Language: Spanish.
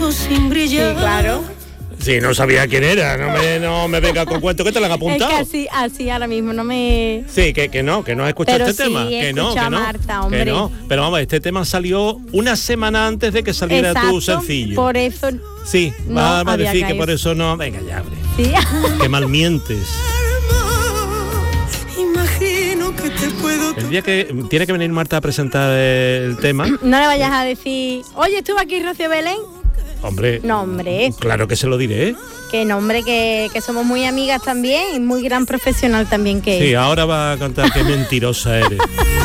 sin brillar. Sí, claro. Sí, no sabía quién era, no me venga con cuento que te la han apuntado. Es que así ahora mismo no me... Sí, que no has escuchado pero este sí, tema. Que no, a Marta, hombre. que no. Pero vamos, este tema salió una semana antes de que saliera tu sencillo. Por eso... Sí, no va a decir que caído. por eso no... Venga ya, hombre. Sí. Qué mal mientes. Imagino que te puedo... El día que tiene que venir Marta a presentar el tema... No le vayas a decir, oye, ¿estuvo aquí Rocío Belén? Hombre, No, hombre. claro que se lo diré. Que no, hombre, que somos muy amigas también y muy gran profesional también que Sí, es. ahora va a cantar qué mentirosa eres.